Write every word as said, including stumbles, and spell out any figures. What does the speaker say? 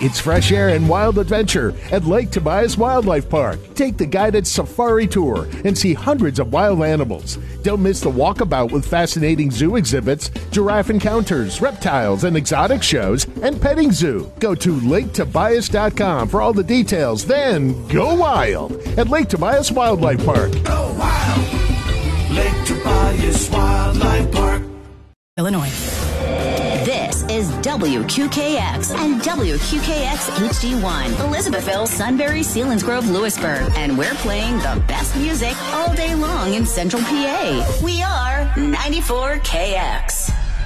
It's fresh air and wild adventure at Lake Tobias Wildlife Park. Take the guided safari tour and see hundreds of wild animals. Don't miss the walkabout with fascinating zoo exhibits, giraffe encounters, reptiles and exotic shows, and petting zoo. Go to lake tobias dot com for all the details. Then go wild at Lake Tobias Wildlife Park. Go wild. Lake Tobias Wildlife Park. Illinois. This is W Q K X and W Q K X H D one, Elizabethville, Sunbury, Selinsgrove, Lewisburg, and we're playing the best music all day long in Central P A. We are ninety-four K X.